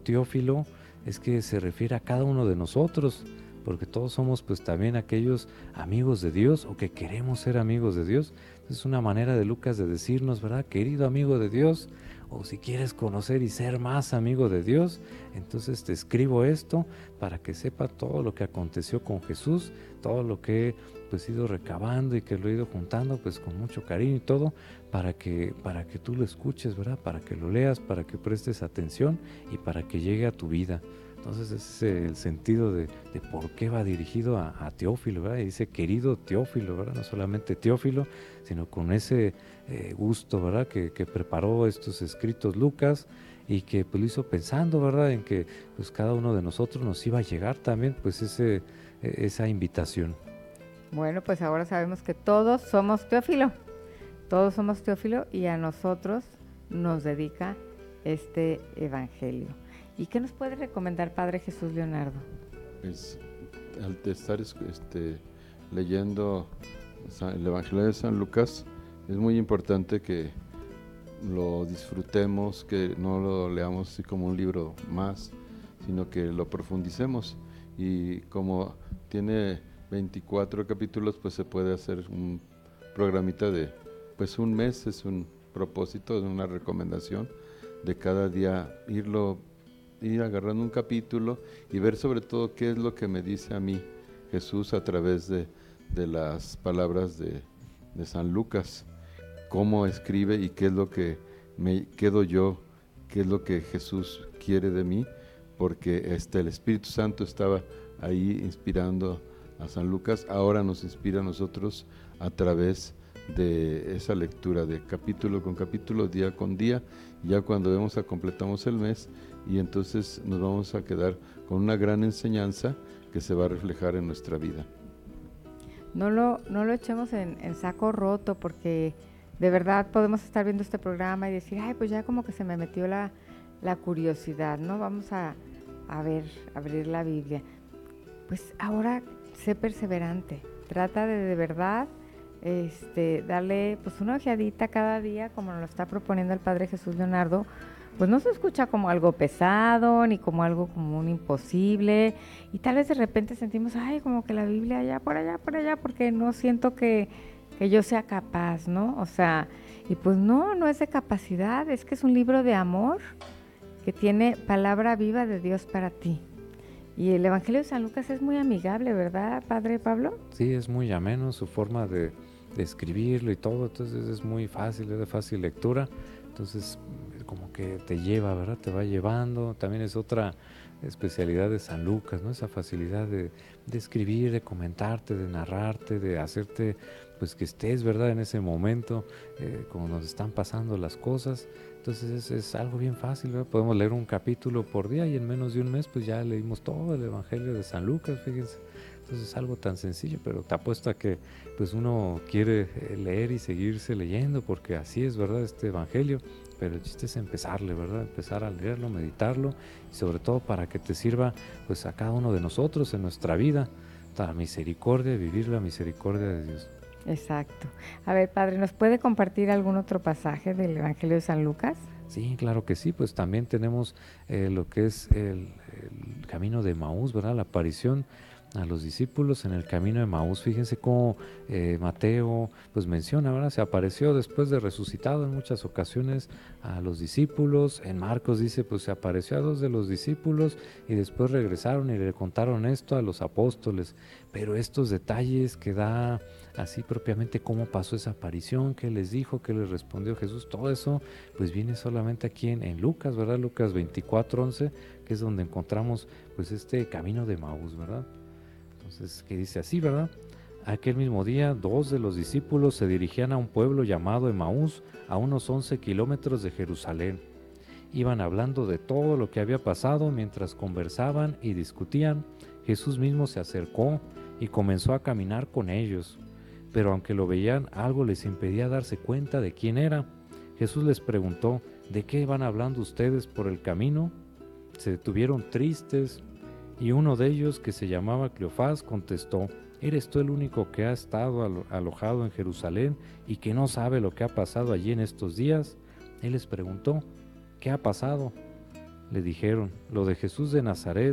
Teófilo es que se refiere a cada uno de nosotros, porque todos somos pues también aquellos amigos de Dios o que queremos ser amigos de Dios. Es una manera de Lucas de decirnos, ¿verdad? Querido amigo de Dios, o si quieres conocer y ser más amigo de Dios, entonces te escribo esto para que sepa todo lo que aconteció con Jesús, todo lo que he pues ido recabando y que lo he ido juntando pues con mucho cariño y todo, para que tú lo escuches, ¿verdad? Para que lo leas, para que prestes atención y para que llegue a tu vida. Entonces ese es el sentido de por qué va dirigido a Teófilo, ¿verdad? Y dice querido Teófilo, ¿verdad? No solamente Teófilo, sino con ese gusto, ¿verdad? Que preparó estos escritos Lucas y que pues lo hizo pensando, ¿verdad? En que pues cada uno de nosotros nos iba a llegar también pues esa invitación. Bueno, pues ahora sabemos que todos somos Teófilo y a nosotros nos dedica este evangelio. ¿Y qué nos puede recomendar Padre Jesús Leonardo? Pues al estar leyendo el Evangelio de San Lucas, es muy importante que lo disfrutemos, que no lo leamos así como un libro más, sino que lo profundicemos. Y como tiene 24 capítulos, pues se puede hacer un programita de pues un mes, es un propósito, es una recomendación de cada día ir agarrando un capítulo y ver sobre todo qué es lo que me dice a mí Jesús a través de las palabras de San Lucas, cómo escribe y qué es lo que me quedo yo, qué es lo que Jesús quiere de mí, porque el Espíritu Santo estaba ahí inspirando a San Lucas, ahora nos inspira a nosotros a través de esa lectura de capítulo con capítulo, día con día, y ya cuando completamos el mes y entonces nos vamos a quedar con una gran enseñanza que se va a reflejar en nuestra vida. No lo echemos en saco roto, porque de verdad podemos estar viendo este programa y decir, ay, pues ya como que se me metió la curiosidad, ¿no? Vamos a abrir la Biblia. Pues ahora sé perseverante, trata de verdad darle pues una ojeadita cada día, como nos lo está proponiendo el Padre Jesús Leonardo. Pues no se escucha como algo pesado, ni como algo como un imposible, y tal vez de repente sentimos, ay, como que la Biblia allá, por allá, porque no siento que yo sea capaz, ¿no? O sea, y pues no es de capacidad, es que es un libro de amor que tiene palabra viva de Dios para ti. Y el Evangelio de San Lucas es muy amigable, ¿verdad, Padre Pablo? Sí, es muy ameno su forma de escribirlo y todo, entonces es muy fácil, es de fácil lectura, entonces como que te lleva, ¿verdad? Te va llevando. También es otra especialidad de San Lucas, ¿no? Esa facilidad de escribir, de comentarte, de narrarte, de hacerte pues que estés, ¿verdad? En ese momento, como nos están pasando las cosas. Entonces es algo bien fácil, ¿verdad? Podemos leer un capítulo por día y en menos de un mes pues ya leímos todo el Evangelio de San Lucas, fíjense. Entonces es algo tan sencillo, pero te apuesto a que pues uno quiere leer y seguirse leyendo, porque así es, ¿verdad? Este Evangelio. Pero el chiste es empezarle, ¿verdad? Empezar a leerlo, meditarlo, y sobre todo para que te sirva pues a cada uno de nosotros en nuestra vida, la misericordia, vivir la misericordia de Dios. Exacto. A ver, Padre, ¿nos puede compartir algún otro pasaje del Evangelio de San Lucas? Sí, claro que sí, pues también tenemos lo que es el camino de Maús, ¿verdad? La aparición a los discípulos en el camino de Maús. Fíjense cómo Mateo pues menciona, ¿verdad? Se apareció después de resucitado en muchas ocasiones a los discípulos. En Marcos dice, pues se apareció a 2 de los discípulos y después regresaron y le contaron esto a los apóstoles. Pero estos detalles que da así propiamente cómo pasó esa aparición, qué les dijo, qué les respondió Jesús, todo eso pues viene solamente aquí en Lucas, ¿verdad? Lucas 24:11, que es donde encontramos pues este camino de Maús, ¿verdad? Entonces, que dice así, ¿verdad? Aquel mismo día, 2 de los discípulos se dirigían a un pueblo llamado Emaús, a unos 11 kilómetros de Jerusalén. Iban hablando de todo lo que había pasado mientras conversaban y discutían. Jesús mismo se acercó y comenzó a caminar con ellos. Pero aunque lo veían, algo les impedía darse cuenta de quién era. Jesús les preguntó, ¿de qué van hablando ustedes por el camino? Se detuvieron tristes. Y uno de ellos, que se llamaba Cleofás, contestó, ¿eres tú el único que ha estado alojado en Jerusalén y que no sabe lo que ha pasado allí en estos días? Él les preguntó, ¿qué ha pasado? le dijeron, lo de Jesús de Nazaret